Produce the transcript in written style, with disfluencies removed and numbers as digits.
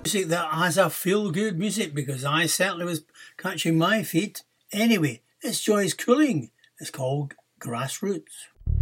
music that has a feel-good music, because I certainly was catching my feet. Anyway, it's Joyce Cooling. It's called Grassroots.